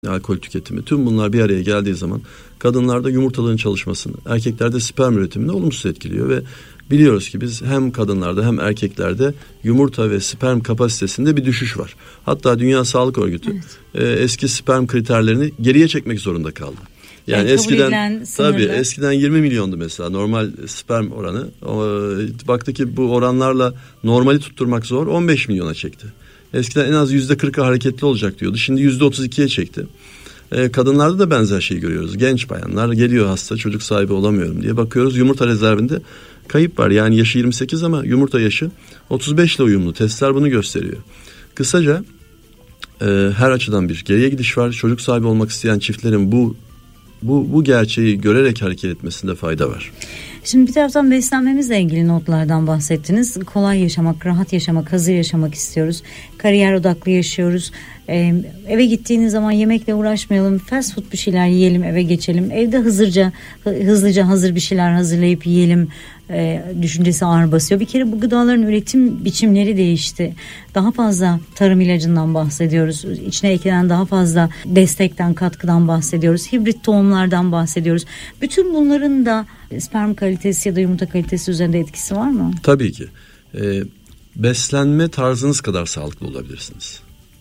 alkol tüketimi, tüm bunlar bir araya geldiği zaman kadınlarda yumurtalığın çalışmasını, erkeklerde sperm üretimini olumsuz etkiliyor ve biliyoruz ki biz hem kadınlarda hem erkeklerde yumurta ve sperm kapasitesinde bir düşüş var. Hatta Dünya Sağlık Örgütü eski sperm kriterlerini geriye çekmek zorunda kaldı. Yani eskiden 20 milyondu mesela normal sperm oranı. Baktı ki bu oranlarla normali tutturmak zor, 15 milyona çekti. Eskiden en az %40'a hareketli olacak diyordu. Şimdi %32'ye çekti. Kadınlarda da benzer şeyi görüyoruz. Genç bayanlar geliyor hasta, çocuk sahibi olamıyorum diye bakıyoruz. Yumurta rezervinde kayıp var. Yani yaşı 28 ama yumurta yaşı 35 ile uyumlu. Testler bunu gösteriyor. Kısaca her açıdan bir geriye gidiş var. Çocuk sahibi olmak isteyen çiftlerin bu gerçeği görerek hareket etmesinde fayda var. Şimdi bir taraftan beslenmemizle ilgili notlardan bahsettiniz. Kolay yaşamak, rahat yaşamak, hazır yaşamak istiyoruz. Kariyer odaklı yaşıyoruz. Eve gittiğiniz zaman yemekle uğraşmayalım. Fast food bir şeyler yiyelim, eve geçelim. Evde hızlıca hazır bir şeyler hazırlayıp yiyelim. Düşüncesi ağır basıyor. Bir kere bu gıdaların üretim biçimleri değişti. Daha fazla tarım ilacından bahsediyoruz. İçine eklenen daha fazla destekten, katkıdan bahsediyoruz. Hibrit tohumlardan bahsediyoruz. Bütün bunların da sperm kalitesi ya da yumurta kalitesi üzerinde etkisi var mı? Tabii ki. Beslenme tarzınız kadar sağlıklı olabilirsiniz.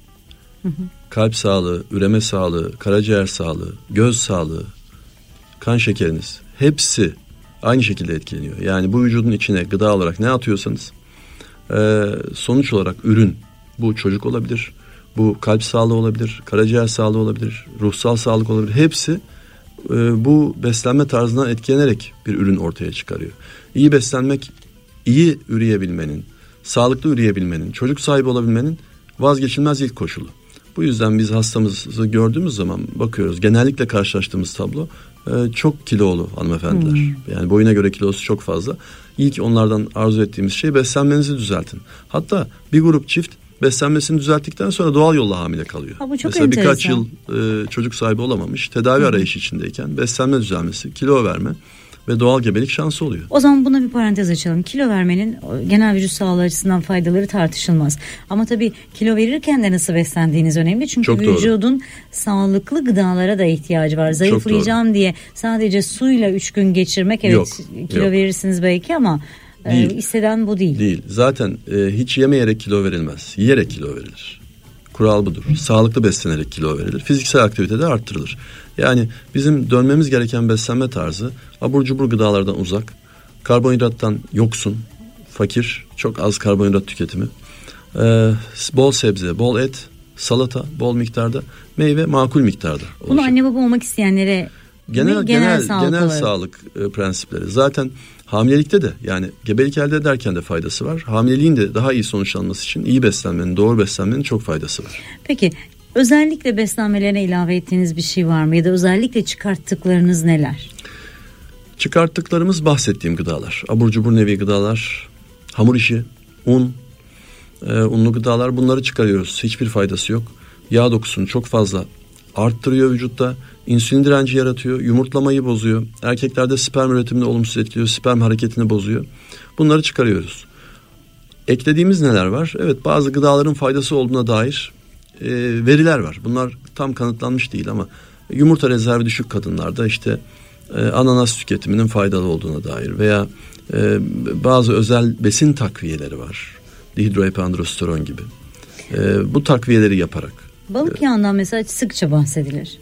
Kalp sağlığı, üreme sağlığı, karaciğer sağlığı, göz sağlığı, kan şekeriniz hepsi aynı şekilde etkileniyor. Yani bu vücudun içine gıda olarak ne atıyorsanız sonuç olarak ürün, bu çocuk olabilir, bu kalp sağlığı olabilir, karaciğer sağlığı olabilir, ruhsal sağlık olabilir. Hepsi bu beslenme tarzından etkilenerek bir ürün ortaya çıkarıyor. İyi beslenmek, iyi üreyebilmenin, sağlıklı üreyebilmenin, çocuk sahibi olabilmenin vazgeçilmez ilk koşulu. Bu yüzden biz hastamızı gördüğümüz zaman bakıyoruz. Genellikle karşılaştığımız tablo çok kilolu hanımefendiler. Yani boyuna göre kilosu çok fazla. İlk onlardan arzu ettiğimiz şey beslenmenizi düzeltin. Hatta bir grup çift beslenmesini düzelttikten sonra doğal yolla hamile kalıyor. Bu çok mesela enteresan. Birkaç yıl çocuk sahibi olamamış, tedavi arayışı içindeyken beslenme düzelmesi, kilo verme ve doğal gebelik şansı oluyor. O zaman buna bir parantez açalım. Kilo vermenin genel vücut sağlığı açısından faydaları tartışılmaz. Ama tabii kilo verirken de nasıl beslendiğiniz önemli. Çünkü çok vücudun doğru. Sağlıklı gıdalara da ihtiyacı var. Zayıflayacağım diye sadece suyla 3 gün geçirmek kilo verirsiniz belki ama istenen bu değil. Değil. Zaten hiç yemeyerek kilo verilmez. Yiyerek kilo verilir. Kural budur. Sağlıklı beslenerek kilo verilir. Fiziksel aktivite de arttırılır. Yani bizim dönmemiz gereken beslenme tarzı abur cubur gıdalardan uzak, karbonhidrattan yoksun, fakir, çok az karbonhidrat tüketimi, bol sebze, bol et, salata, bol miktarda, meyve makul miktarda olacak. Bunu anne baba olmak isteyenlere genel sağlık prensipleri. Zaten hamilelikte de yani gebelik elde ederken de faydası var. Hamileliğin de daha iyi sonuçlanması için iyi beslenmenin, doğru beslenmenin çok faydası var. Peki özellikle beslenmelerine ilave ettiğiniz bir şey var mı? Ya da özellikle çıkarttıklarınız neler? Çıkarttıklarımız bahsettiğim gıdalar. Abur cubur nevi gıdalar, hamur işi, un, unlu gıdalar, bunları çıkarıyoruz. Hiçbir faydası yok. Yağ dokusunu çok fazla arttırıyor vücutta. İnsülin direnci yaratıyor. Yumurtlamayı bozuyor. Erkeklerde sperm üretimini olumsuz etkiliyor. Sperm hareketini bozuyor. Bunları çıkarıyoruz. Eklediğimiz neler var? Evet, bazı gıdaların faydası olduğuna dair veriler var. Bunlar tam kanıtlanmış değil ama yumurta rezervi düşük kadınlarda işte ananas tüketiminin faydalı olduğuna dair veya bazı özel besin takviyeleri var. Dihidroepiandrosteron gibi. Bu takviyeleri yaparak. Balık yağından mesela sıkça bahsedilir.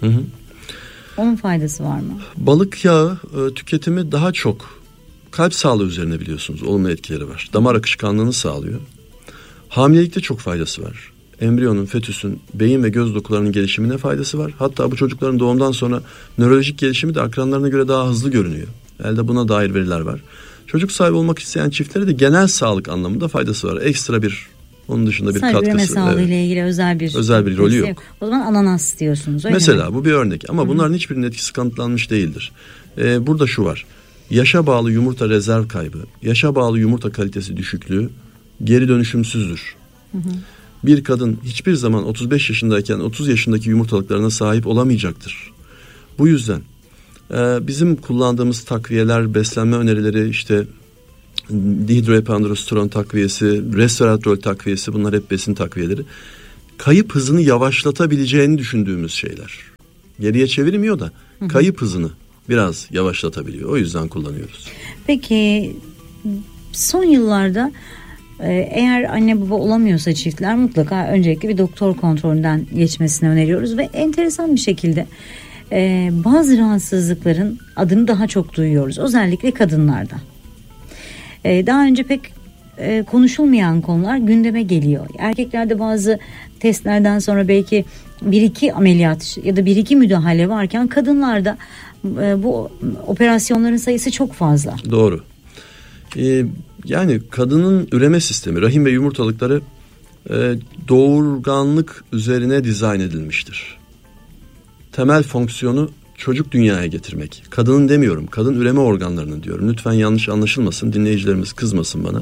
Onun faydası var mı? Balık yağı tüketimi daha çok kalp sağlığı üzerine biliyorsunuz olumlu etkileri var. Damar akışkanlığını sağlıyor. Hamilelikte çok faydası var. Embriyonun, fetüsün, beyin ve göz dokularının gelişimine faydası var. Hatta bu çocukların doğumdan sonra nörolojik gelişimi de akranlarına göre daha hızlı görünüyor. Elde buna dair veriler var. Çocuk sahibi olmak isteyen çiftlere de genel sağlık anlamında faydası var. Ekstra bir, onun dışında bir katkısı. Sadece sağlığı ile ilgili özel bir rolü yok. O zaman ananas diyorsunuz öyle mesela mi? Bu bir örnek ama bunların hiçbirinin etkisi kanıtlanmış değildir. Burada şu var. Yaşa bağlı yumurta rezerv kaybı, yaşa bağlı yumurta kalitesi düşüklüğü geri dönüşümsüzdür. Bir kadın hiçbir zaman 35 yaşındayken 30 yaşındaki yumurtalıklarına sahip olamayacaktır. Bu yüzden bizim kullandığımız takviyeler, beslenme önerileri, işte dihidroepiandrosteron takviyesi, resveratrol takviyesi, bunlar hep besin takviyeleri. Kayıp hızını yavaşlatabileceğini düşündüğümüz şeyler. Geriye çevirmiyor da kayıp hızını biraz yavaşlatabiliyor. O yüzden kullanıyoruz. Peki son yıllarda eğer anne baba olamıyorsa çiftler mutlaka öncelikle bir doktor kontrolünden geçmesini öneriyoruz ve enteresan bir şekilde bazı rahatsızlıkların adını daha çok duyuyoruz, özellikle kadınlarda. Daha önce pek konuşulmayan konular gündeme geliyor. Erkeklerde bazı testlerden sonra belki 1-2 ameliyat ya da 1-2 müdahale varken kadınlarda bu operasyonların sayısı çok fazla. Doğru. Yani kadının üreme sistemi, rahim ve yumurtalıkları doğurganlık üzerine dizayn edilmiştir. Temel fonksiyonu çocuk dünyaya getirmek. Kadının demiyorum, kadın üreme organlarını diyorum. Lütfen yanlış anlaşılmasın, dinleyicilerimiz kızmasın bana.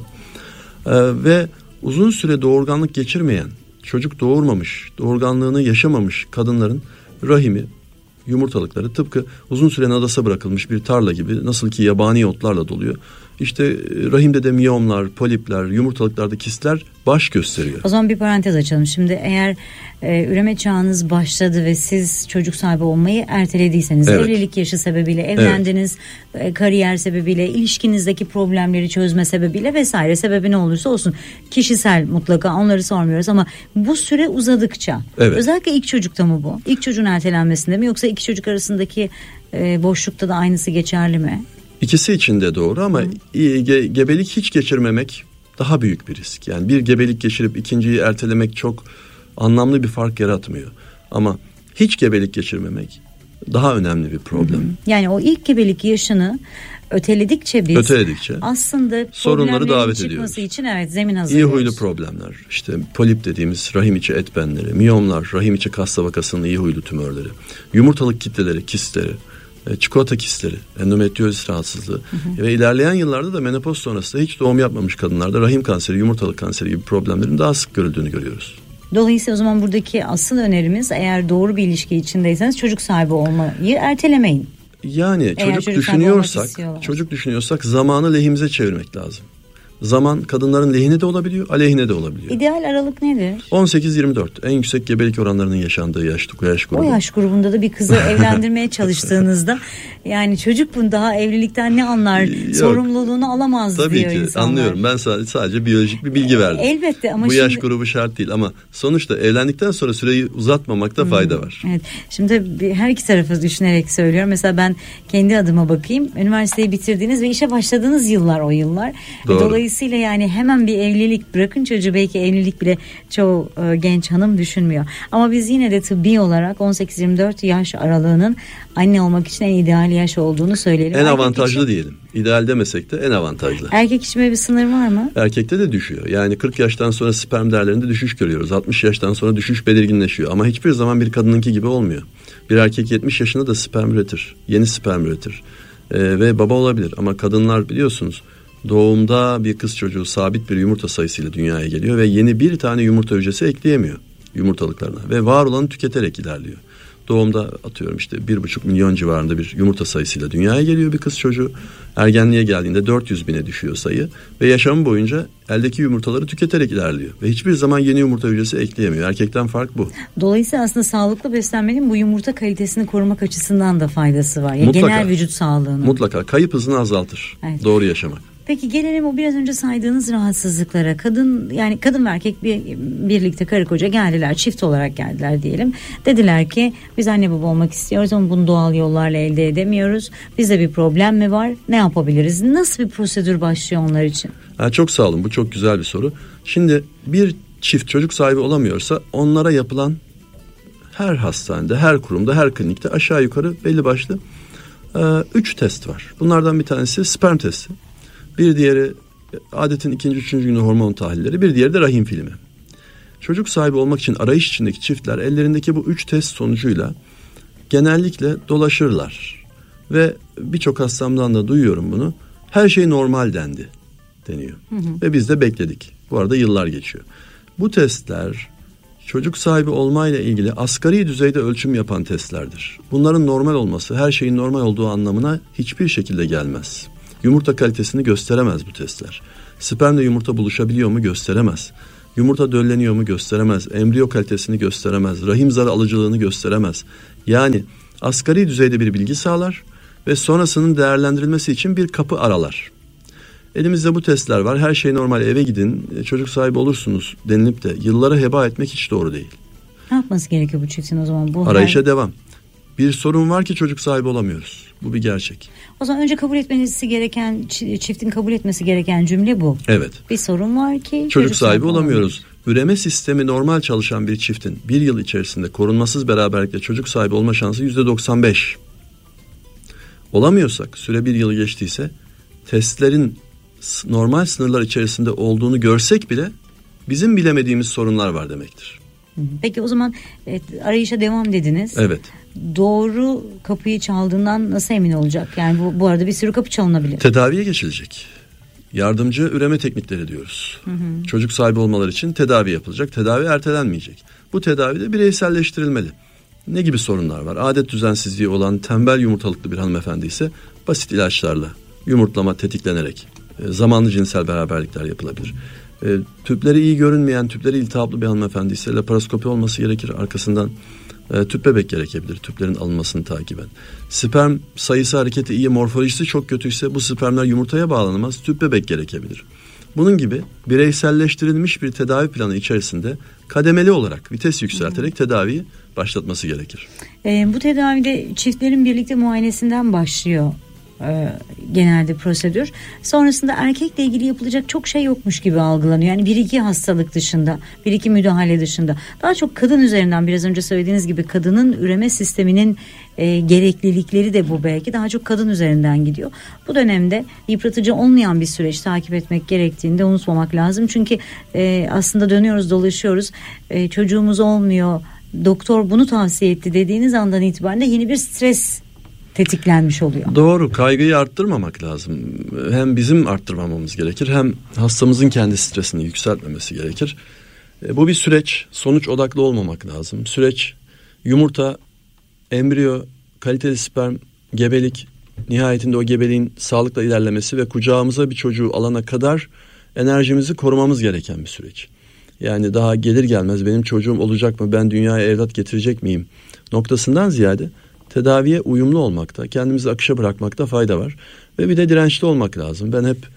Ve uzun süre doğurganlık geçirmeyen, çocuk doğurmamış, doğurganlığını yaşamamış kadınların rahimi, yumurtalıkları tıpkı uzun süre nadasa bırakılmış bir tarla gibi, nasıl ki yabani otlarla doluyor. İşte rahimde de miyomlar, polipler, yumurtalıklarda kistler baş gösteriyor. O zaman bir parantez açalım. Şimdi eğer üreme çağınız başladı ve siz çocuk sahibi olmayı ertelediyseniz, evet, evlilik yaşı sebebiyle evlendiniz, evet, kariyer sebebiyle, ilişkinizdeki problemleri çözme sebebiyle vesaire, sebebi ne olursa olsun, kişisel mutlaka, onları sormuyoruz ama bu süre uzadıkça, evet, özellikle ilk çocukta mı bu? İlk çocuğun ertelenmesinde mi, yoksa iki çocuk arasındaki boşlukta da aynısı geçerli mi? İkisi için de doğru ama gebelik hiç geçirmemek daha büyük bir risk. Yani bir gebelik geçirip ikinciyi ertelemek çok anlamlı bir fark yaratmıyor. Ama hiç gebelik geçirmemek daha önemli bir problem. Yani o ilk gebelik yaşını öteledikçe biz aslında sorunları davet çıkması ediyoruz. için evet, zemin hazırlıyoruz. İyi huylu problemler, işte polip dediğimiz rahim içi et benleri, miyomlar, rahim içi kas tabakasının iyi huylu tümörleri, yumurtalık kitleleri, kistleri, çikolata kistleri, endometriyozis rahatsızlığı ve ilerleyen yıllarda da menopoz sonrasında hiç doğum yapmamış kadınlarda rahim kanseri, yumurtalık kanseri gibi problemlerin daha sık görüldüğünü görüyoruz. Dolayısıyla o zaman buradaki asıl önerimiz, eğer doğru bir ilişki içindeyseniz çocuk sahibi olmayı ertelemeyin. Yani çocuk düşünüyorsak zamanı lehimize çevirmek lazım. Zaman kadınların lehine de olabiliyor, aleyhine de olabiliyor. İdeal aralık nedir? 18-24 en yüksek gebelik oranlarının yaşandığı yaş grubu. O yaş grubunda da bir kızı evlendirmeye çalıştığınızda yani çocuk bunu daha evlilikten ne anlar, sorumluluğunu alamaz tabii diyor ki, insanlar. Anlıyorum, ben sadece biyolojik bir bilgi verdim. Elbette ama bu yaş grubu şart değil ama sonuçta evlendikten sonra süreyi uzatmamakta fayda var. Evet. Şimdi her iki tarafı düşünerek söylüyorum. Mesela ben kendi adıma bakayım. Üniversiteyi bitirdiğiniz ve işe başladığınız yıllar o yıllar. Dolayısıyla yani hemen bir evlilik, bırakın çocuğu, belki evlilik bile çoğu genç hanım düşünmüyor. Ama biz yine de tıbbi olarak 18-24 yaş aralığının anne olmak için en ideal yaş olduğunu söyleyelim. En avantajlı diyelim. İdeal demesek de en avantajlı. Erkek için bir sınır var mı? Erkekte de düşüyor. Yani 40 yaştan sonra sperm değerlerinde düşüş görüyoruz. 60 yaştan sonra düşüş belirginleşiyor. Ama hiçbir zaman bir kadınınki gibi olmuyor. Bir erkek 70 yaşında da sperm üretir. Yeni sperm üretir. Ve baba olabilir. Ama kadınlar biliyorsunuz, doğumda bir kız çocuğu sabit bir yumurta sayısıyla dünyaya geliyor ve yeni bir tane yumurta hücresi ekleyemiyor yumurtalıklarına ve var olanı tüketerek ilerliyor. Doğumda atıyorum işte 1,5 milyon civarında bir yumurta sayısıyla dünyaya geliyor bir kız çocuğu. Ergenliğe geldiğinde 400 bine düşüyor sayı ve yaşamı boyunca eldeki yumurtaları tüketerek ilerliyor. Ve hiçbir zaman yeni yumurta hücresi ekleyemiyor. Erkekten fark bu. Dolayısıyla aslında sağlıklı beslenmenin bu yumurta kalitesini korumak açısından da faydası var. Yani genel vücut sağlığını. Mutlaka kayıp hızını azaltır. Evet. Doğru yaşamak. Peki gelelim o biraz önce saydığınız rahatsızlıklara. Kadın ve erkek birlikte karı koca geldiler, çift olarak geldiler diyelim. Dediler ki biz anne baba olmak istiyoruz ama bunu doğal yollarla elde edemiyoruz. Bizde bir problem mi var? Ne yapabiliriz? Nasıl bir prosedür başlıyor onlar için? Çok sağ olun, bu çok güzel bir soru. Şimdi bir çift çocuk sahibi olamıyorsa onlara yapılan her hastanede, her kurumda, her klinikte aşağı yukarı belli başlı 3 test var. Bunlardan bir tanesi sperm testi. Bir diğeri adetin 2. 3. günü hormon tahlilleri, bir diğeri de rahim filmi. Çocuk sahibi olmak için arayış içindeki çiftler ellerindeki bu 3 test sonucuyla genellikle dolaşırlar. Ve birçok hastamdan da duyuyorum bunu. Her şey normal deniyor. Ve biz de bekledik. Bu arada yıllar geçiyor. Bu testler çocuk sahibi olmayla ilgili asgari düzeyde ölçüm yapan testlerdir. Bunların normal olması her şeyin normal olduğu anlamına hiçbir şekilde gelmez. Yumurta kalitesini gösteremez bu testler. Spermle yumurta buluşabiliyor mu? Gösteremez. Yumurta dölleniyor mu? Gösteremez. Embriyo kalitesini gösteremez. Rahim zarı alıcılığını gösteremez. Yani asgari düzeyde bir bilgi sağlar ve sonrasının değerlendirilmesi için bir kapı aralar. Elimizde bu testler var. Her şey normal, eve gidin, çocuk sahibi olursunuz denilip de yıllara heba etmek hiç doğru değil. Ne yapması gerekiyor bu çiftin o zaman? Arayışa devam. Bir sorun var ki çocuk sahibi olamıyoruz. Bu bir gerçek. O zaman önce kabul etmesi gereken, çiftin kabul etmesi gereken cümle bu. Evet. Bir sorun var ki çocuk sahibi olamıyoruz. Üreme sistemi normal çalışan bir çiftin bir yıl içerisinde korunmasız beraberlikle çocuk sahibi olma şansı %95. Olamıyorsak, süre bir yıl geçtiyse, testlerin normal sınırlar içerisinde olduğunu görsek bile bizim bilemediğimiz sorunlar var demektir. Peki o zaman arayışa devam dediniz. Evet. Doğru kapıyı çaldığından nasıl emin olacak? Yani bu arada bir sürü kapı çalınabilir. Tedaviye geçilecek. Yardımcı üreme teknikleri diyoruz. Çocuk sahibi olmaları için tedavi yapılacak. Tedavi ertelenmeyecek. Bu tedavi de bireyselleştirilmeli. Ne gibi sorunlar var? Adet düzensizliği olan tembel yumurtalıklı bir hanımefendi ise basit ilaçlarla yumurtlama tetiklenerek zamanlı cinsel beraberlikler yapılabilir. Tüpleri iyi görünmeyen, tüpleri iltihaplı bir hanımefendi ise laparoskopi olması gerekir. Arkasından tüp bebek gerekebilir, tüplerin alınmasını takiben. Sperm sayısı, hareketi iyi, morfolojisi çok kötüyse bu spermler yumurtaya bağlanamaz, tüp bebek gerekebilir. Bunun gibi bireyselleştirilmiş bir tedavi planı içerisinde kademeli olarak vites yükselterek tedaviyi başlatması gerekir. Bu tedavide çiftlerin birlikte muayenesinden başlıyor genelde prosedür. Sonrasında erkekle ilgili yapılacak çok şey yokmuş gibi algılanıyor. Yani bir iki hastalık dışında, bir iki müdahale dışında. Daha çok kadın üzerinden, biraz önce söylediğiniz gibi kadının üreme sisteminin gereklilikleri de bu belki. Daha çok kadın üzerinden gidiyor. Bu dönemde yıpratıcı olmayan bir süreç takip etmek gerektiğini de unutmamak lazım. Çünkü aslında dönüyoruz dolaşıyoruz. Çocuğumuz olmuyor, doktor bunu tavsiye etti dediğiniz andan itibaren de yeni bir stres tetiklenmiş oluyor. Doğru, kaygıyı arttırmamak lazım. Hem bizim arttırmamamız gerekir, hem hastamızın kendi stresini yükseltmemesi gerekir. Bu bir süreç, sonuç odaklı olmamak lazım. Süreç yumurta, embriyo, kaliteli sperm, gebelik, nihayetinde o gebeliğin sağlıkla ilerlemesi ve kucağımıza bir çocuğu alana kadar enerjimizi korumamız gereken bir süreç. Yani daha gelir gelmez benim çocuğum olacak mı, ben dünyaya evlat getirecek miyim noktasından ziyade tedaviye uyumlu olmakta, kendimizi akışa bırakmakta fayda var. Ve bir de dirençli olmak lazım. Ben hep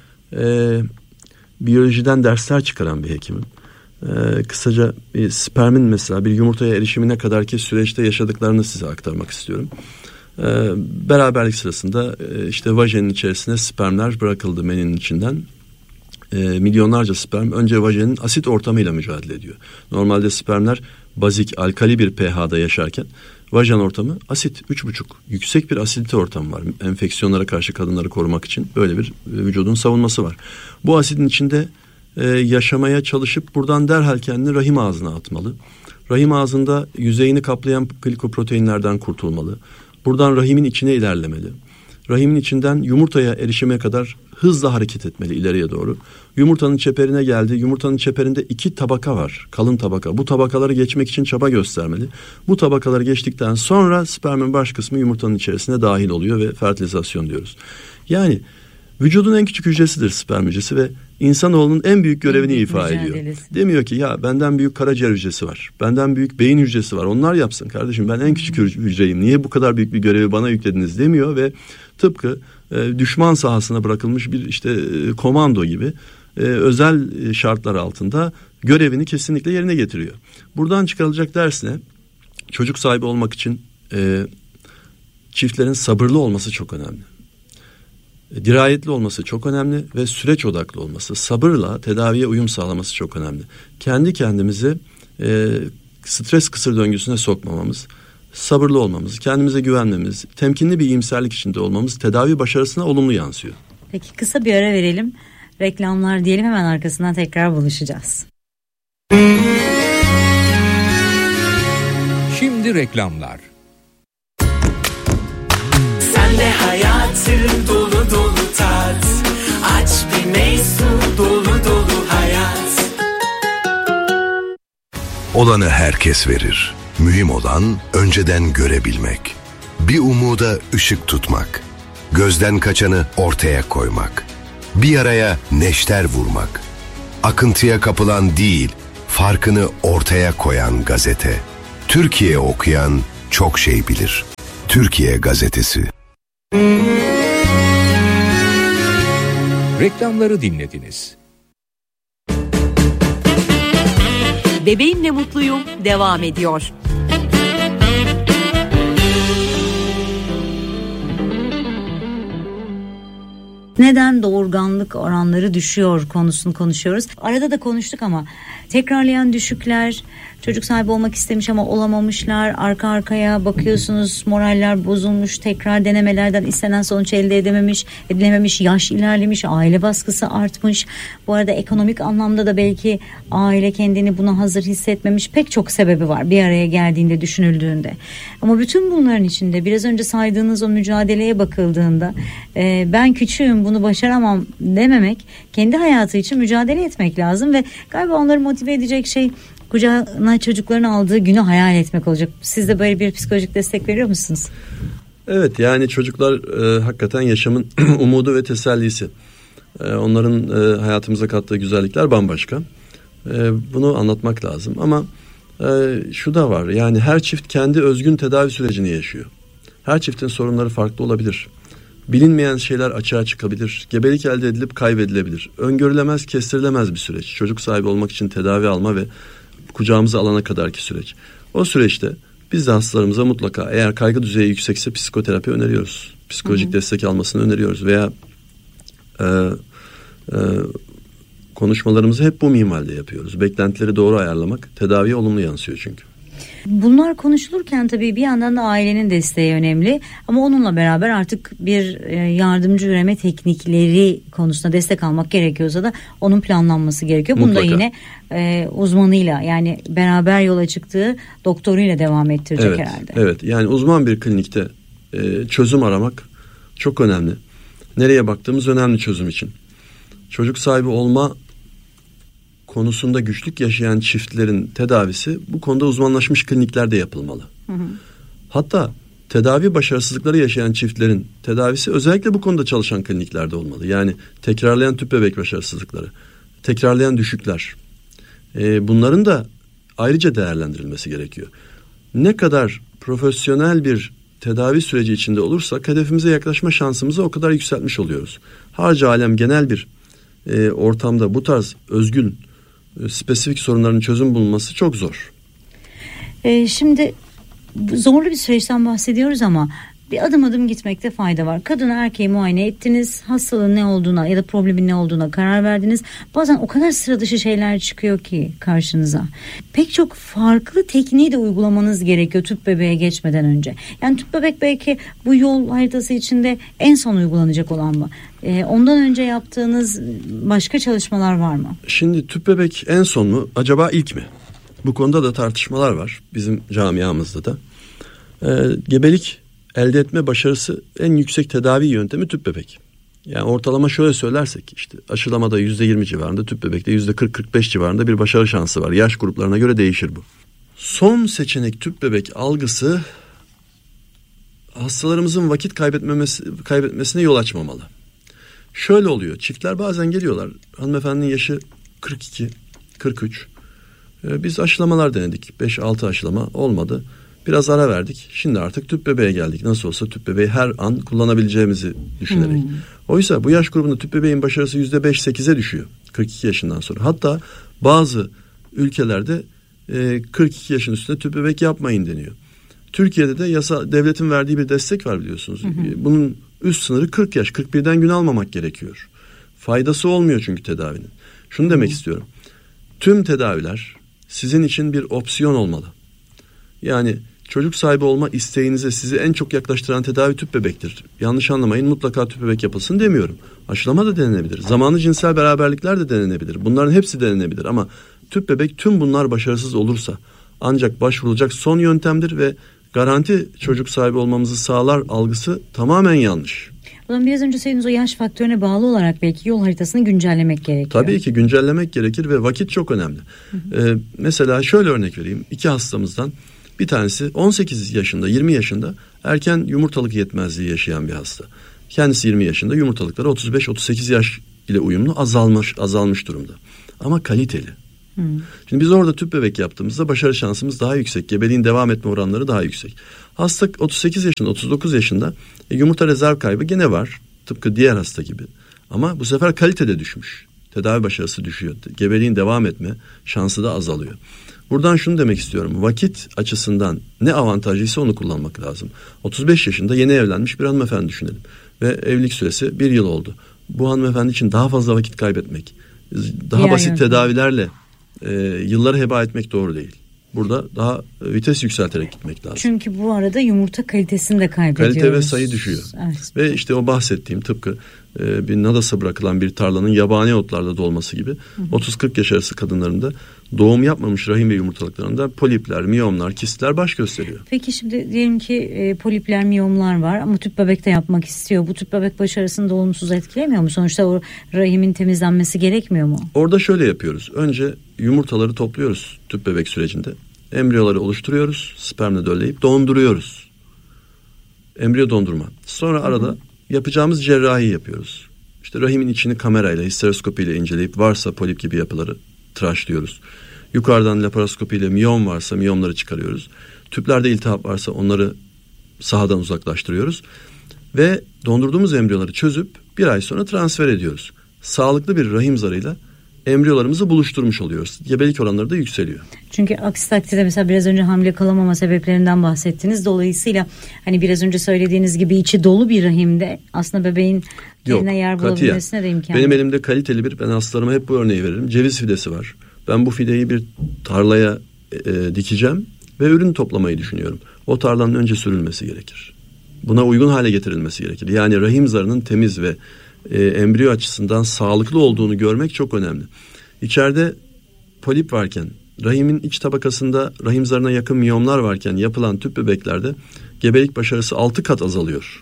biyolojiden dersler çıkaran bir hekimim. Kısaca bir spermin mesela bir yumurtaya erişimine kadarki süreçte yaşadıklarını size aktarmak istiyorum. Beraberlik sırasında işte vajenin içerisine spermler bırakıldı meninin içinden. Milyonlarca sperm önce vajenin asit ortamıyla mücadele ediyor. Normalde spermler bazik, alkali bir pH'da yaşarken vajen ortamı asit, 3,5. Yüksek bir asidite ortamı var. Enfeksiyonlara karşı kadınları korumak için böyle bir vücudun savunması var. Bu asidin içinde yaşamaya çalışıp buradan derhal kendini rahim ağzına atmalı. Rahim ağzında yüzeyini kaplayan glikoproteinlerden kurtulmalı. Buradan rahimin içine ilerlemeli. Rahimin içinden yumurtaya erişime kadar hızla hareket etmeli ileriye doğru. Yumurtanın çeperine geldi. Yumurtanın çeperinde 2 tabaka var. Kalın tabaka. Bu tabakaları geçmek için çaba göstermeli. Bu tabakaları geçtikten sonra spermin baş kısmı yumurtanın içerisine dahil oluyor ve fertilizasyon diyoruz. Yani vücudun en küçük hücresidir sperm hücresi ve insanoğlunun en büyük görevini ifa ediyor. Demiyor ki ya benden büyük karaciğer hücresi var. Benden büyük beyin hücresi var. Onlar yapsın kardeşim, ben en küçük hücreyim. Niye bu kadar büyük bir görevi bana yüklediniz demiyor ve tıpkı düşman sahasına bırakılmış bir işte komando gibi özel şartlar altında görevini kesinlikle yerine getiriyor. Buradan çıkarılacak ders ne? Çocuk sahibi olmak için çiftlerin sabırlı olması çok önemli. Dirayetli olması çok önemli ve süreç odaklı olması, sabırla tedaviye uyum sağlaması çok önemli. Kendi kendimizi stres kısır döngüsüne sokmamamız, sabırlı olmamız, kendimize güvenmemiz, temkinli bir iyimserlik içinde olmamız tedavi başarısına olumlu yansıyor. Peki kısa bir ara verelim. Reklamlar diyelim, hemen arkasından tekrar buluşacağız. Şimdi reklamlar. Sen de hayatı dolu dolu tat. Aç bir meysu dolu dolu hayat. Olanı herkes verir. Mühim olan önceden görebilmek. Bir umuda ışık tutmak. Gözden kaçanı ortaya koymak. Bir yaraya neşter vurmak. Akıntıya kapılan değil, farkını ortaya koyan gazete. Türkiye okuyan çok şey bilir. Türkiye Gazetesi. Reklamları dinlediniz. Bebeğimle Mutluyum devam ediyor. Neden doğurganlık oranları düşüyor konusunu konuşuyoruz. Arada da konuştuk ama tekrarlayan düşükler, çocuk sahibi olmak istemiş ama olamamışlar, arka arkaya bakıyorsunuz moraller bozulmuş, tekrar denemelerden istenen sonuç elde edilememiş, yaş ilerlemiş, aile baskısı artmış. Bu arada ekonomik anlamda da belki aile kendini buna hazır hissetmemiş, pek çok sebebi var bir araya geldiğinde, düşünüldüğünde. Ama bütün bunların içinde biraz önce saydığınız o mücadeleye bakıldığında ben küçüğüm, bunu başaramam dememek, kendi hayatı için mücadele etmek lazım ve galiba onları motive edecek şey kucağına çocukların aldığı günü hayal etmek olacak. Siz de böyle bir psikolojik destek veriyor musunuz? Evet, yani çocuklar hakikaten yaşamın umudu ve tesellisi. Onların hayatımıza kattığı güzellikler bambaşka. Bunu anlatmak lazım ama şu da var, yani her çift kendi özgün tedavi sürecini yaşıyor. Her çiftin sorunları farklı olabilir. Bilinmeyen şeyler açığa çıkabilir. Gebelik elde edilip kaybedilebilir. Öngörülemez, kestirilemez bir süreç. Çocuk sahibi olmak için tedavi alma ve kucağımıza alana kadarki süreç. O süreçte biz de hastalarımıza mutlaka, eğer kaygı düzeyi yüksekse psikoterapi öneriyoruz. Psikolojik destek almasını öneriyoruz veya konuşmalarımızı hep bu minvalde yapıyoruz. Beklentileri doğru ayarlamak tedaviye olumlu yansıyor çünkü. Bunlar konuşulurken tabii bir yandan da ailenin desteği önemli ama onunla beraber artık bir yardımcı üreme teknikleri konusunda destek almak gerekiyorsa da onun planlanması gerekiyor. Bunda yine uzmanıyla, yani beraber yola çıktığı doktoruyla devam ettirecek herhalde. Evet, yani uzman bir klinikte çözüm aramak çok önemli. Nereye baktığımız önemli çözüm için. Çocuk sahibi olma konusunda güçlük yaşayan çiftlerin tedavisi bu konuda uzmanlaşmış kliniklerde yapılmalı. Hatta tedavi başarısızlıkları yaşayan çiftlerin tedavisi özellikle bu konuda çalışan kliniklerde olmalı. Yani tekrarlayan tüp bebek başarısızlıkları, tekrarlayan düşükler, bunların da ayrıca değerlendirilmesi gerekiyor. Ne kadar profesyonel bir tedavi süreci içinde olursak hedefimize yaklaşma şansımızı o kadar yükseltmiş oluyoruz. Harca alem genel bir ortamda bu tarz özgün, spesifik sorunların çözüm bulunması çok zor. Şimdi zorlu bir süreçten bahsediyoruz ama bir adım adım gitmekte fayda var. Kadını erkeği muayene ettiniz, hastalığın ne olduğuna ya da problemin ne olduğuna karar verdiniz. Bazen o kadar sıra dışı şeyler çıkıyor ki karşınıza. Pek çok farklı tekniği de uygulamanız gerekiyor tüp bebeğe geçmeden önce. Yani tüp bebek belki bu yol haritası içinde en son uygulanacak olan mı? Ondan önce yaptığınız başka çalışmalar var mı? Şimdi tüp bebek en son mu, acaba ilk mi? Bu konuda da tartışmalar var bizim camiamızda da. Gebelik elde etme başarısı en yüksek tedavi yöntemi tüp bebek. Yani ortalama şöyle söylersek, işte aşılamada %20 civarında, tüp bebekte %40-45 civarında bir başarı şansı var. Yaş gruplarına göre değişir bu. Son seçenek tüp bebek algısı hastalarımızın vakit kaybetmesine yol açmamalı. Şöyle oluyor, çiftler bazen geliyorlar, hanımefendinin yaşı 42, 43. Biz aşılamalar denedik, 5-6 aşılama olmadı. Biraz ara verdik. Şimdi artık tüp bebeğe geldik. Nasıl olsa tüp bebeği her an kullanabileceğimizi düşünerek. Oysa bu yaş grubunda tüp bebeğin başarısı %5-8'e düşüyor 42 yaşından sonra. Hatta bazı ülkelerde 42 yaşın üstünde tüp bebek yapmayın deniyor. Türkiye'de de devletin verdiği bir destek var biliyorsunuz. Bunun üst sınırı 40 yaş. 41'den gün almamak gerekiyor. Faydası olmuyor çünkü tedavinin. Şunu demek istiyorum. Tüm tedaviler sizin için bir opsiyon olmalı. Yani çocuk sahibi olma isteğinize sizi en çok yaklaştıran tedavi tüp bebektir. Yanlış anlamayın, mutlaka tüp bebek yapılsın demiyorum. Aşılama da denenebilir. Zamanlı cinsel beraberlikler de denenebilir. Bunların hepsi denenebilir ama tüp bebek tüm bunlar başarısız olursa ancak başvurulacak son yöntemdir ve garanti çocuk sahibi olmamızı sağlar algısı tamamen yanlış. Ulan biraz önce söylediğiniz o yaş faktörüne bağlı olarak belki yol haritasını güncellemek gerekiyor. Tabii ki güncellemek gerekir ve vakit çok önemli. Mesela şöyle örnek vereyim. 2 hastamızdan bir tanesi 18 yaşında, 20 yaşında erken yumurtalık yetmezliği yaşayan bir hasta. Kendisi 20 yaşında, yumurtalıkları 35-38 yaş ile uyumlu azalmış durumda. Ama kaliteli. Şimdi biz orada tüp bebek yaptığımızda başarı şansımız daha yüksek. Gebeliğin devam etme oranları daha yüksek. Hasta 38 yaşında, 39 yaşında yumurta rezerv kaybı gene var. Tıpkı diğer hasta gibi. Ama bu sefer kalitede düşmüş. Tedavi başarısı düşüyor. Gebeliğin devam etme şansı da azalıyor. Buradan şunu demek istiyorum. Vakit açısından ne avantajlıysa onu kullanmak lazım. 35 yaşında yeni evlenmiş bir hanımefendi düşünelim. Ve evlilik süresi 1 yıl oldu. Bu hanımefendi için daha fazla vakit kaybetmek, daha basit tedavilerle yılları heba etmek doğru değil. Burada daha vites yükselterek gitmek lazım. Çünkü bu arada yumurta kalitesini de kaybediyoruz. Kalite ve sayı düşüyor. Evet. Ve işte o bahsettiğim tıpkı bir nadasa bırakılan bir tarlanın yabani otlarla dolması gibi 30-40 yaş arası kadınlarında doğum yapmamış rahim ve yumurtalıklarında polipler, miyomlar, kistler baş gösteriyor. Peki şimdi diyelim ki polipler, miyomlar var ama tüp bebek de yapmak istiyor. Bu tüp bebek başarısını da olumsuz etkilemiyor mu? Sonuçta o rahimin temizlenmesi gerekmiyor mu? Orada şöyle yapıyoruz. Önce yumurtaları topluyoruz tüp bebek sürecinde. Embriyoları oluşturuyoruz. Spermle dölleyip donduruyoruz. Embriyo dondurma. Sonra arada yapacağımız cerrahi yapıyoruz. İşte rahimin içini kamerayla, histeroskopiyle inceleyip varsa polip gibi yapıları tıraşlıyoruz. Yukarıdan laparoskopiyle miyom varsa miyomları çıkarıyoruz. Tüplerde iltihap varsa onları sahadan uzaklaştırıyoruz. Ve dondurduğumuz embriyoları çözüp 1 ay sonra transfer ediyoruz. Sağlıklı bir rahim zarıyla embriyolarımızı buluşturmuş oluyoruz. Gebelik oranları da yükseliyor. Çünkü aksi takdirde mesela biraz önce hamile kalamama sebeplerinden bahsettiniz. Dolayısıyla hani biraz önce söylediğiniz gibi içi dolu bir rahimde aslında bebeğin kendine yer bulabilmesine de imkan. Benim elimde kaliteli ben hastalarıma hep bu örneği veririm. Ceviz fidesi var. Ben bu fideyi bir tarlaya dikeceğim ve ürün toplamayı düşünüyorum. O tarlanın önce sürülmesi gerekir. Buna uygun hale getirilmesi gerekir. Yani rahim zarının temiz ve embriyo açısından sağlıklı olduğunu görmek çok önemli. İçeride polip varken, rahimin iç tabakasında rahim zarına yakın miyomlar varken yapılan tüp bebeklerde gebelik başarısı 6 kat azalıyor.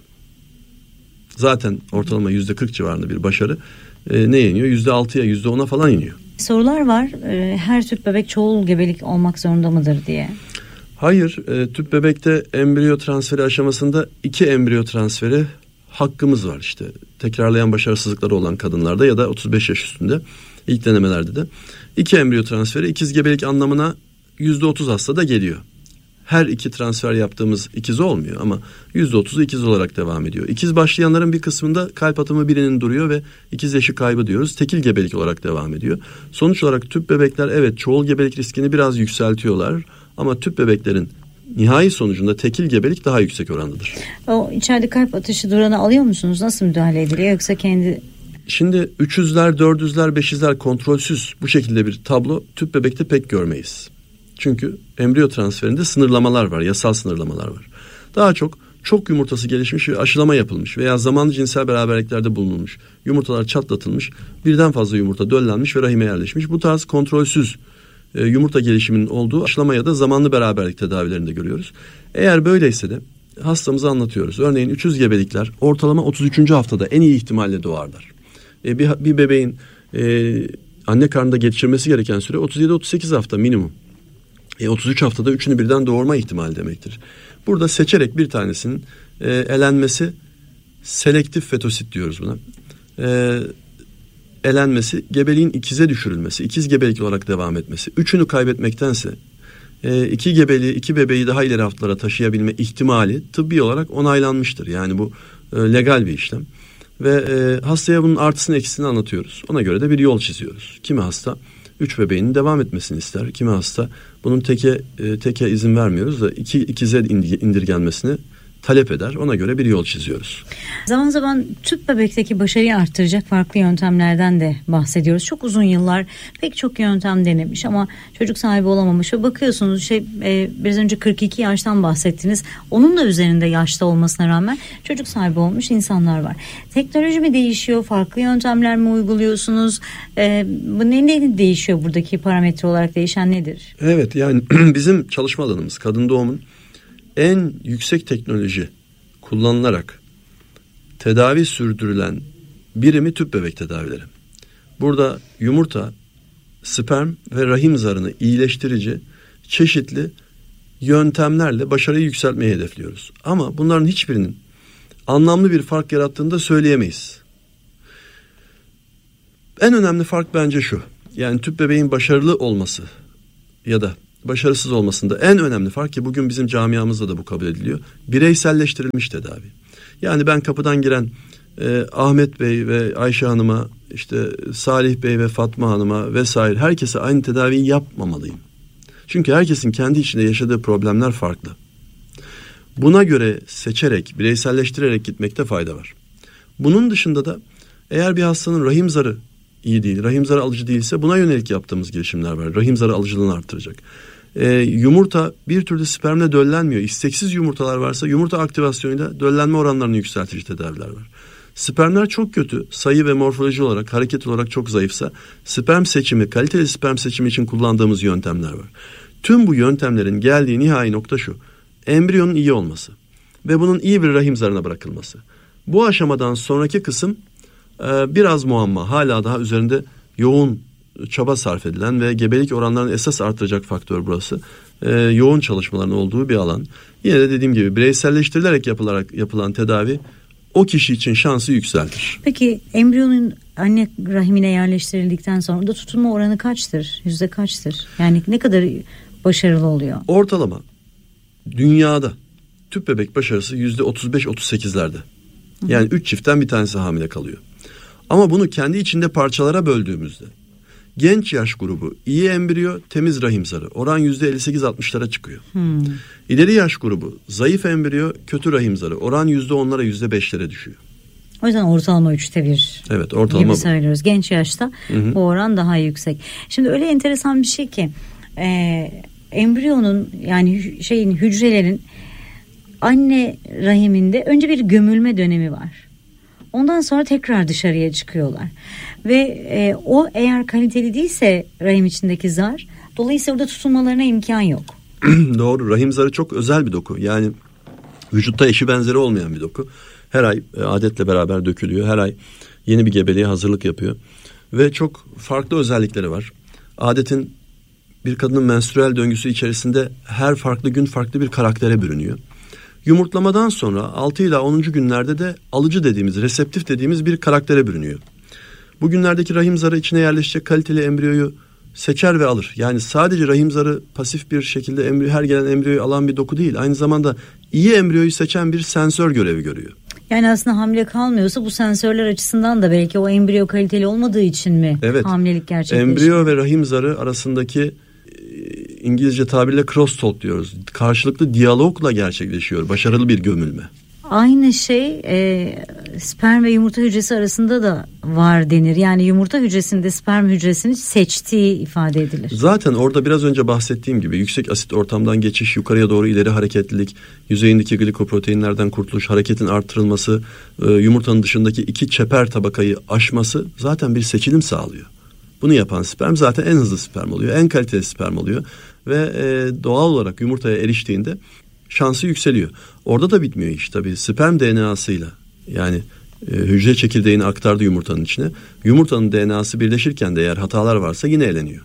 Zaten ortalama %40 civarında bir başarı neye iniyor? %6'ya, %10'a falan iniyor. Sorular var. Her tüp bebek çoğul gebelik olmak zorunda mıdır diye. Hayır, tüp bebekte embriyo transferi aşamasında 2 embriyo transferi hakkımız var işte. Tekrarlayan başarısızlıkları olan kadınlarda ya da 35 yaş üstünde ilk denemelerde de 2 embriyo transferi ikiz gebelik anlamına %30 hastada geliyor. Her 2 transfer yaptığımız ikiz olmuyor ama %30'u ikiz olarak devam ediyor. İkiz başlayanların bir kısmında kalp atımı birinin duruyor ve ikiz eşi kaybı diyoruz. Tekil gebelik olarak devam ediyor. Sonuç olarak tüp bebekler evet çoğul gebelik riskini biraz yükseltiyorlar ama tüp bebeklerin nihai sonucunda tekil gebelik daha yüksek orandadır. O içeride kalp atışı duranı alıyor musunuz? Nasıl müdahale ediliyor yoksa kendi... Şimdi 300'ler, 400'ler, 500'ler kontrolsüz bu şekilde bir tablo tüp bebekte pek görmeyiz. Çünkü embriyo transferinde sınırlamalar var, yasal sınırlamalar var. Daha çok yumurtası gelişmiş ve aşılama yapılmış veya zamanlı cinsel beraberliklerde bulunulmuş, yumurtalar çatlatılmış, birden fazla yumurta döllenmiş ve rahime yerleşmiş. Bu tarz kontrolsüz yumurta gelişiminin olduğu aşılama ya da zamanlı beraberlik tedavilerinde görüyoruz. Eğer böyleyse de hastamıza anlatıyoruz. Örneğin 300 gebelikler ortalama 33. haftada en iyi ihtimalle doğarlar. Bir bebeğin anne karnında geçirmesi gereken süre 37-38 hafta minimum. 33 haftada 3'ünü birden doğurma ihtimali demektir. Burada seçerek bir tanesinin elenmesi, selektif fetosit diyoruz buna. Elenmesi, gebeliğin ikize düşürülmesi, ikiz gebelik olarak devam etmesi, 3'ünü kaybetmektense 2 bebeği daha ileri haftalara taşıyabilme ihtimali tıbbi olarak onaylanmıştır. Yani bu legal bir işlem. Ve hastaya bunun artısını eksisini anlatıyoruz. Ona göre de bir yol çiziyoruz. Kimi hasta 3 bebeğinin devam etmesini ister. Kimi hasta bunun teke izin vermiyoruz da ikize indirgenmesini talep eder. Ona göre bir yol çiziyoruz. Zaman zaman tüp bebekteki başarıyı arttıracak farklı yöntemlerden de bahsediyoruz. Çok uzun yıllar pek çok yöntem denemiş ama çocuk sahibi olamamış ve bakıyorsunuz biraz önce 42 yaştan bahsettiniz. Onun da üzerinde yaşta olmasına rağmen çocuk sahibi olmuş insanlar var. Teknoloji mi değişiyor? Farklı yöntemler mi uyguluyorsunuz? Ne değişiyor buradaki parametre olarak değişen nedir? Evet yani bizim çalışma alanımız kadın doğumun en yüksek teknoloji kullanılarak tedavi sürdürülen birimi tüp bebek tedavileri. Burada yumurta, sperm ve rahim zarını iyileştirici çeşitli yöntemlerle başarıyı yükseltmeyi hedefliyoruz. Ama bunların hiçbirinin anlamlı bir fark yarattığını da söyleyemeyiz. En önemli fark bence şu. Yani tüp bebeğin başarılı olması ya da başarısız olmasında en önemli fark, ki bugün bizim camiamızda da bu kabul ediliyor, bireyselleştirilmiş tedavi. Yani ben kapıdan giren Ahmet Bey ve Ayşe Hanım'a, işte Salih Bey ve Fatma Hanım'a vesaire herkese aynı tedaviyi yapmamalıyım. Çünkü herkesin kendi içinde yaşadığı problemler farklı. Buna göre seçerek, bireyselleştirerek gitmekte fayda var. Bunun dışında da eğer bir hastanın rahim zarı iyi değil, rahim zarı alıcı değilse buna yönelik yaptığımız girişimler var. Rahim zarı alıcılığını arttıracak. Yumurta bir türlü spermle döllenmiyor. İsteksiz yumurtalar varsa yumurta aktivasyonuyla döllenme oranlarını yükseltici tedaviler var. Spermler çok kötü, sayı ve morfoloji olarak, hareket olarak çok zayıfsa sperm seçimi, kaliteli sperm seçimi için kullandığımız yöntemler var. Tüm bu yöntemlerin geldiği nihai nokta şu: embriyonun iyi olması ve bunun iyi bir rahim zarına bırakılması. Bu aşamadan sonraki kısım biraz muamma. Hala daha üzerinde yoğun çaba sarf edilen ve gebelik oranlarını esas artıracak faktör burası. Yoğun çalışmaların olduğu bir alan. Yine de dediğim gibi bireyselleştirilerek yapılan tedavi o kişi için şansı yükseltir. Peki embriyonun anne rahimine yerleştirildikten sonra da tutunma oranı kaçtır? Yüzde kaçtır? Yani ne kadar başarılı oluyor? Ortalama dünyada tüp bebek başarısı %35-38'lerde. Yani 3 çiftten bir tanesi hamile kalıyor. Ama bunu kendi içinde parçalara böldüğümüzde genç yaş grubu iyi embriyo, temiz rahim zarı oran %58-60'lara çıkıyor. İleri yaş grubu zayıf embriyo, kötü rahim zarı oran %10'lara %5'lere düşüyor. O yüzden ortalama 3'te 1. Evet, ortalama gibi söylüyoruz. Genç yaşta bu oran daha yüksek. Şimdi öyle enteresan bir şey ki embriyonun, yani hücrelerin anne rahiminde önce bir gömülme dönemi var. Ondan sonra tekrar dışarıya çıkıyorlar. Ve o eğer kaliteli değilse rahim içindeki zar, dolayısıyla orada tutunmalarına imkan yok. Doğru. Rahim zarı çok özel bir doku. Yani vücutta eşi benzeri olmayan bir doku. Her ay adetle beraber dökülüyor. Her ay yeni bir gebeliğe hazırlık yapıyor. Ve çok farklı özellikleri var. Adetin, bir kadının menstrüel döngüsü içerisinde her farklı gün farklı bir karaktere bürünüyor. Yumurtlamadan sonra 6 ila 10. günlerde de alıcı dediğimiz, reseptif dediğimiz bir karaktere bürünüyor. Bu günlerdeki rahim zarı içine yerleşecek kaliteli embriyoyu seçer ve alır. Yani sadece rahim zarı pasif bir şekilde her gelen embriyoyu alan bir doku değil. Aynı zamanda iyi embriyoyu seçen bir sensör görevi görüyor. Yani aslında hamile kalmıyorsa bu sensörler açısından da belki o embriyo kaliteli olmadığı için mi hamilelik gerçekleşiyor? Embriyo ve rahim zarı arasındaki İngilizce tabirle crosstalk diyoruz. Karşılıklı diyalogla gerçekleşiyor. Başarılı bir gömülme. Aynı şey sperm ve yumurta hücresi arasında da var denir. Yani yumurta hücresinde sperm hücresini seçtiği ifade edilir. Zaten orada biraz önce bahsettiğim gibi yüksek asit ortamdan geçiş, yukarıya doğru ileri hareketlilik, yüzeyindeki glikoproteinlerden kurtuluş, hareketin artırılması, yumurtanın dışındaki 2 çeper tabakayı aşması zaten bir seçilim sağlıyor. Bunu yapan sperm zaten en hızlı sperm oluyor, en kaliteli sperm oluyor ve doğal olarak yumurtaya eriştiğinde şansı yükseliyor. Orada da bitmiyor iş tabii. Sperm DNA'sıyla, yani hücre çekirdeğini aktardı yumurtanın içine. Yumurtanın DNA'sı birleşirken de eğer hatalar varsa yine eleniyor.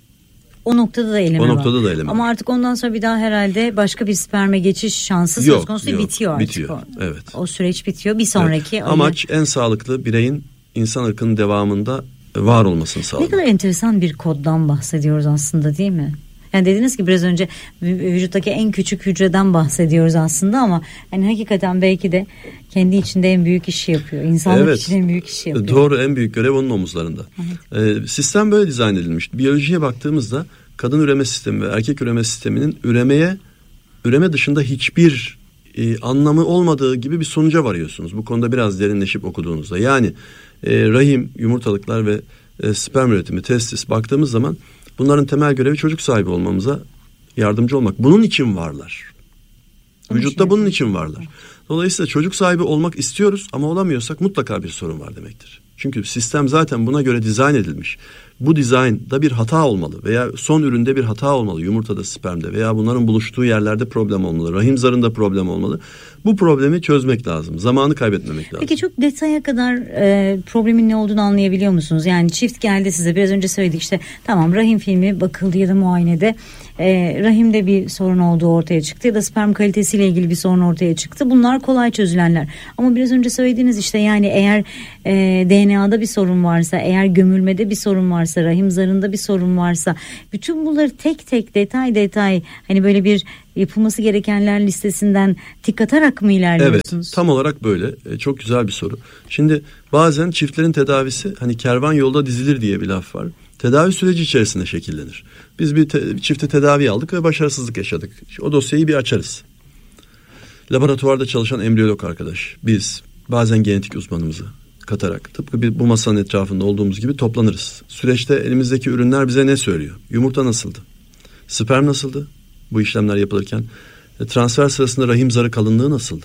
O noktada da eleme var. O noktada da eleme. Ama artık ondan sonra bir daha herhalde başka bir sperme geçiş şansı söz konusu bitiyor artık. Bitiyor. Evet. O süreç bitiyor. Bir sonraki evet. Amaç en sağlıklı bireyin insan ırkının devamında var olmasını sağlamak. Ne kadar enteresan bir koddan bahsediyoruz aslında, değil mi? Yani dediniz ki biraz önce vücuttaki en küçük hücreden bahsediyoruz aslında ama yani hakikaten belki de kendi içinde en büyük işi yapıyor. İnsanlık için en büyük işi yapıyor. Doğru, en büyük görev onun omuzlarında. Evet. Sistem böyle dizayn edilmiş. Biyolojiye baktığımızda kadın üreme sistemi ve erkek üreme sisteminin üreme dışında hiçbir anlamı olmadığı gibi bir sonuca varıyorsunuz. Bu konuda biraz derinleşip okuduğunuzda. Yani rahim, yumurtalıklar ve sperm üretimi, testis baktığımız zaman bunların temel görevi çocuk sahibi olmamıza yardımcı olmak. Bunun için varlar. Vücutta bunun için varlar. Dolayısıyla çocuk sahibi olmak istiyoruz ama olamıyorsak mutlaka bir sorun var demektir. Çünkü sistem zaten buna göre dizayn edilmiş. Bu dizaynda bir hata olmalı veya son üründe bir hata olmalı. Yumurtada, spermde veya bunların buluştuğu yerlerde problem olmalı. Rahim zarında problem olmalı. Bu problemi çözmek lazım. Zamanı kaybetmemek lazım. Peki çok detaya kadar problemin ne olduğunu anlayabiliyor musunuz? Yani çift geldi size, biraz önce söyledik işte tamam rahim filmi bakıldı ya da muayenede rahimde bir sorun olduğu ortaya çıktı ya da sperm kalitesiyle ilgili bir sorun ortaya çıktı. Bunlar Bunlar kolay çözülenler. Ama biraz önce söylediğiniz işte yani eğer DNA'da bir sorun varsa, eğer gömülmede bir sorun varsa, rahim zarında bir sorun varsa, bütün bunları tek tek detay hani böyle bir yapılması gerekenler listesinden tik atarak mı ilerliyorsunuz? Evet, tam olarak böyle. Çok güzel bir soru. Şimdi bazen çiftlerin tedavisi hani kervan yolda dizilir diye bir laf var. Tedavi süreci içerisinde şekillenir. Biz bir çifte tedavi aldık ve başarısızlık yaşadık. O dosyayı bir açarız. Laboratuvarda çalışan embriyolog arkadaş, biz bazen genetik uzmanımızı katarak tıpkı bu masanın etrafında olduğumuz gibi toplanırız. Süreçte elimizdeki ürünler bize ne söylüyor? Yumurta nasıldı? Sperm nasıldı? Bu işlemler yapılırken transfer sırasında rahim zarı kalınlığı nasıldı?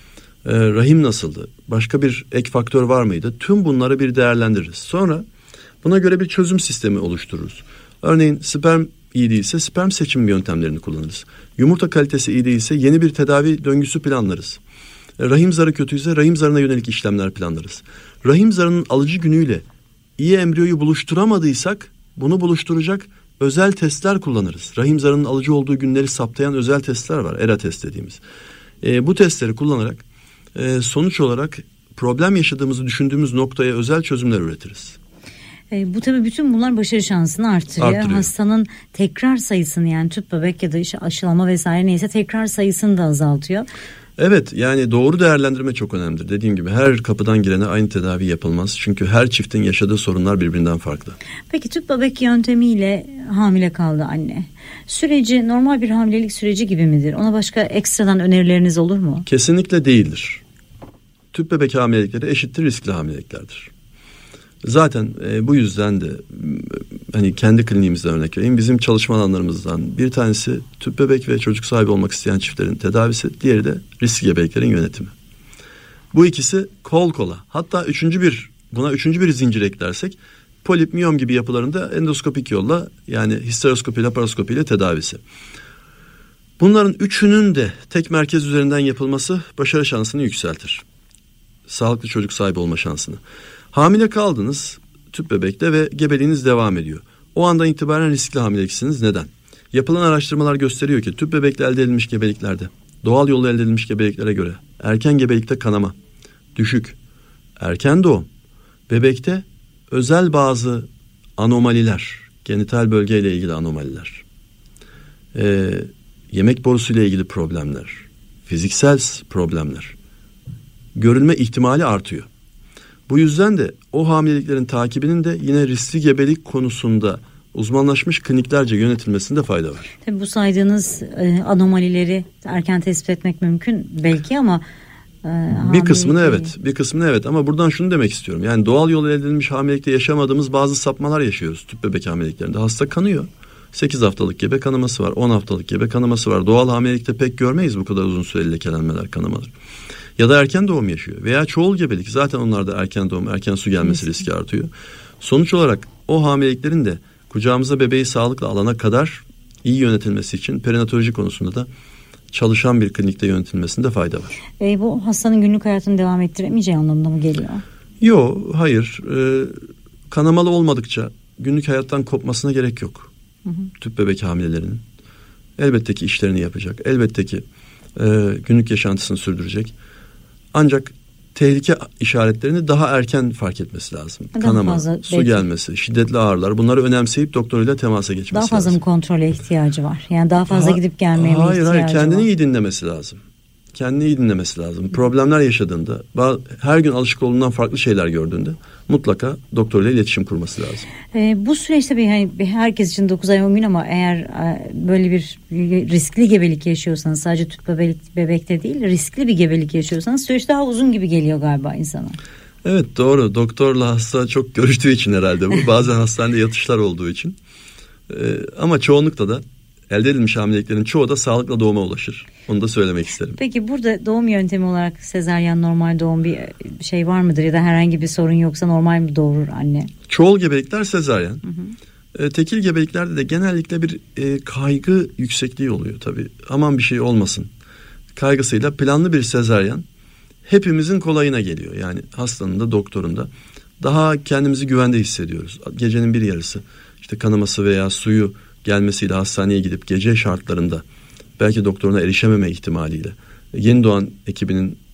Rahim nasıldı? Başka bir ek faktör var mıydı? Tüm bunları bir değerlendiririz. Sonra buna göre bir çözüm sistemi oluştururuz. Örneğin sperm iyi değilse sperm seçim yöntemlerini kullanırız. Yumurta kalitesi iyi değilse yeni bir tedavi döngüsü planlarız. Rahim zarı kötüyse rahim zarına yönelik işlemler planlarız. Rahim zarının alıcı günüyle iyi embriyoyu buluşturamadıysak bunu buluşturacak özel testler kullanırız. Rahim zarının alıcı olduğu günleri saptayan özel testler var. ERA test dediğimiz. Bu testleri kullanarak sonuç olarak problem yaşadığımızı düşündüğümüz noktaya özel çözümler üretiriz. Bu tabii bütün bunlar başarı şansını artırıyor. Hastanın tekrar sayısını yani tüp bebek ya da işte aşılama vesaire neyse tekrar sayısını da azaltıyor. Evet, yani doğru değerlendirme çok önemlidir. Dediğim gibi her kapıdan girene aynı tedavi yapılmaz. Çünkü her çiftin yaşadığı sorunlar birbirinden farklı. Peki tüp bebek yöntemiyle hamile kaldı anne. Süreci normal bir hamilelik süreci gibi midir? Ona başka ekstradan önerileriniz olur mu? Kesinlikle değildir. Tüp bebek hamilelikleri eşittir riskli hamileliklerdir. Zaten bu yüzden de hani kendi kliniğimizden örnek vereyim. Bizim çalışma alanlarımızdan bir tanesi tüp bebek ve çocuk sahibi olmak isteyen çiftlerin tedavisi, diğeri de riskli gebeliklerin yönetimi. Bu ikisi kol kola. Hatta buna üçüncü bir zincir eklersek polip, miyom gibi yapılarında endoskopik yolla yani histeroskopi, laparoskopi ile tedavisi. Bunların üçünün de tek merkez üzerinden yapılması başarı şansını yükseltir. Sağlıklı çocuk sahibi olma şansını. Hamile kaldınız tüp bebekte ve gebeliğiniz devam ediyor. O andan itibaren riskli hamileliksiniz. Neden? Yapılan araştırmalar gösteriyor ki tüp bebekle elde edilmiş gebeliklerde, doğal yolla elde edilmiş gebeliklere göre erken gebelikte kanama, düşük, erken doğum, bebekte özel bazı anomaliler, genital bölgeyle ilgili anomaliler, yemek borusuyla ilgili problemler, fiziksel problemler görülme ihtimali artıyor. Bu yüzden de o hamileliklerin takibinin de yine riskli gebelik konusunda uzmanlaşmış kliniklerce yönetilmesinde fayda var. Tabii bu saydığınız anomalileri erken tespit etmek mümkün belki ama bir kısmını evet ama buradan şunu demek istiyorum. Yani doğal yol elde edilmiş hamilelikte yaşamadığımız bazı sapmalar yaşıyoruz tüp bebek hamileliklerinde. Hasta kanıyor. 8 haftalık gebe kanaması var, 10 haftalık gebe kanaması var. Doğal hamilelikte pek görmeyiz bu kadar uzun süreli lekelenmeler, kanamalar. Ya da erken doğum yaşıyor veya çoğul gebelik, zaten onlarda erken doğum, erken su gelmesi riski artıyor. Sonuç olarak o hamileliklerin de kucağımıza bebeği sağlıkla alana kadar iyi yönetilmesi için perinatoloji konusunda da çalışan bir klinikte yönetilmesinde fayda var. Bu hastanın günlük hayatını devam ettiremeyeceği anlamına mı geliyor? Yok, hayır. Kanamalı olmadıkça günlük hayattan kopmasına gerek yok. Tüp bebek hamilelerinin. Elbette ki işlerini yapacak. Elbette ki günlük yaşantısını sürdürecek. Ancak tehlike işaretlerini daha erken fark etmesi lazım. Daha kanama, su gelmesi, şiddetli ağrılar, bunları önemseyip doktoruyla temasa geçmesi lazım. Daha fazla mı kontrole ihtiyacı var? Yani daha fazla gidip gelmeye mi ihtiyacı var? Hayır, kendini iyi dinlemesi lazım. Kendini iyi dinlemesi lazım. Problemler yaşadığında, her gün alışık olduğundan farklı şeyler gördüğünde mutlaka doktorla iletişim kurması lazım. Bu süreçte herkes için 9 ay 10 gün ama eğer böyle bir riskli gebelik yaşıyorsanız, sadece tüp bebekte değil riskli bir gebelik yaşıyorsanız süreç daha uzun gibi geliyor galiba insana. Evet, doğru. Doktorla hasta çok görüştüğü için herhalde bu. Bazen hastanede yatışlar olduğu için. Ama çoğunlukla da elde edilmiş hamileliklerin çoğu da sağlıkla doğuma ulaşır. Onu da söylemek isterim. Peki burada doğum yöntemi olarak sezaryen, normal doğum bir şey var mıdır ya da herhangi bir sorun yoksa normal mi doğurur anne? Çoğul gebelikler sezaryen. Tekil gebeliklerde de genellikle bir kaygı yüksekliği oluyor tabii. Aman bir şey olmasın kaygısıyla planlı bir sezaryen hepimizin kolayına geliyor. Yani hastanın da doktorun da daha kendimizi güvende hissediyoruz. Gecenin bir yarısı işte kanaması veya suyu gelmesiyle hastaneye gidip gece şartlarında belki doktoruna erişememe ihtimaliyle yeni doğan ekibinin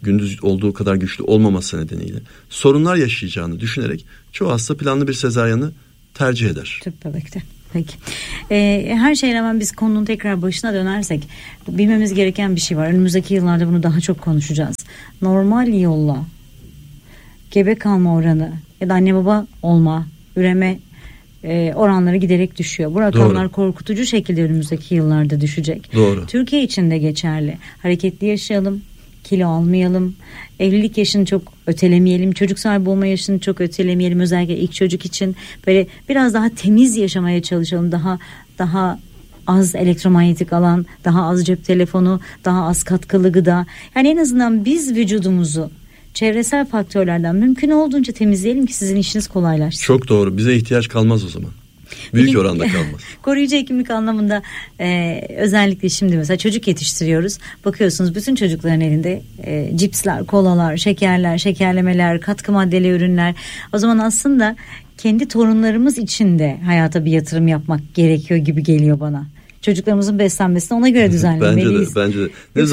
gündüz olduğu kadar güçlü olmaması nedeniyle sorunlar yaşayacağını düşünerek çoğu hasta planlı bir sezaryanı tercih eder. Tüp bebekte. Peki. Her şeye rağmen biz konunun tekrar başına dönersek bilmemiz gereken bir şey var. Önümüzdeki yıllarda bunu daha çok konuşacağız. Normal yolla gebe kalma oranı ya da anne baba olma, üreme oranları giderek düşüyor. Bu rakamlar korkutucu şekilde önümüzdeki yıllarda düşecek. Doğru. Türkiye için de geçerli. Hareketli yaşayalım, kilo almayalım, evlilik yaşını çok ötelemeyelim, çocuk sahibi olma yaşını çok ötelemeyelim. Özellikle ilk çocuk için böyle biraz daha temiz yaşamaya çalışalım. Daha az elektromanyetik alan, daha az cep telefonu, daha az katkılı gıda. Yani en azından biz vücudumuzu çevresel faktörlerden mümkün olduğunca temizleyelim ki sizin işiniz kolaylaşsın. Çok doğru. Bize ihtiyaç kalmaz o zaman. Büyük oranda kalmaz. Koruyucu hekimlik anlamında özellikle şimdi mesela çocuk yetiştiriyoruz. Bakıyorsunuz bütün çocukların elinde cipsler, kolalar, şekerler, şekerlemeler, katkı maddeli ürünler. O zaman aslında kendi torunlarımız için de hayata bir yatırım yapmak gerekiyor gibi geliyor bana. Çocuklarımızın beslenmesini ona göre düzenlemeliyiz. Bence de. Ne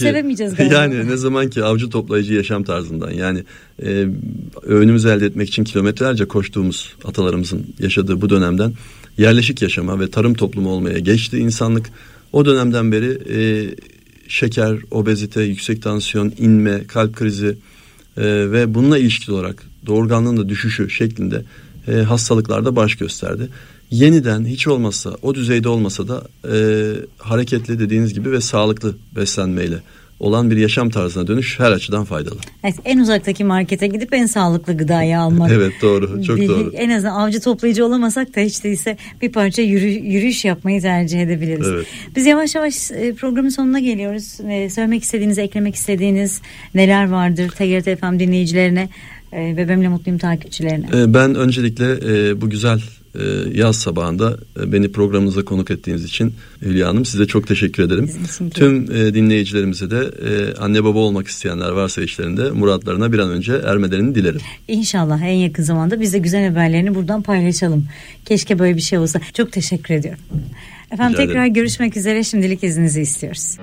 zaman ki avcı toplayıcı yaşam tarzından, yani öğünümüzü elde etmek için kilometrelerce koştuğumuz atalarımızın yaşadığı bu dönemden yerleşik yaşama ve tarım toplumu olmaya geçti insanlık. O dönemden beri şeker, obezite, yüksek tansiyon, inme, kalp krizi ve bununla ilişkili olarak doğurganlığın da düşüşü şeklinde hastalıklarda baş gösterdi. Yeniden hiç olmazsa o düzeyde olmasa da hareketli dediğiniz gibi ve sağlıklı beslenmeyle olan bir yaşam tarzına dönüş her açıdan faydalı. Evet, en uzaktaki markete gidip en sağlıklı gıdayı almak. Evet, doğru, çok doğru. En azından avcı toplayıcı olamasak da hiç değilse bir parça yürüyüş yapmayı tercih edebiliriz. Evet. Biz yavaş yavaş programın sonuna geliyoruz. Söylemek istediğiniz, eklemek istediğiniz neler vardır TGRT FM dinleyicilerine ve Benimle Mutluyum takipçilerine? Ben öncelikle bu güzel yaz sabahında beni programınıza konuk ettiğiniz için Hülya Hanım, size çok teşekkür ederim. Tüm dinleyicilerimize de anne baba olmak isteyenler varsa işlerinde muratlarına bir an önce ermelerini dilerim. İnşallah en yakın zamanda biz de güzel haberlerini buradan paylaşalım. Keşke böyle bir şey olsa. Çok teşekkür ediyorum. Efendim tekrar görüşmek üzere. Şimdilik izninizi istiyoruz.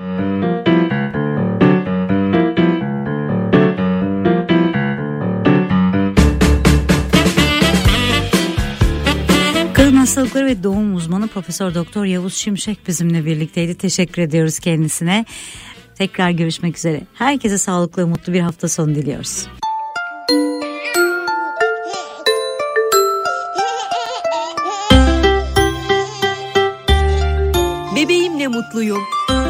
Kadın hastalıkları ve doğum uzmanı Profesör Doktor Yavuz Şimşek bizimle birlikteydi. Teşekkür ediyoruz kendisine. Tekrar görüşmek üzere. Herkese sağlıklı ve mutlu bir hafta sonu diliyoruz. Bebeğimle mutluyum.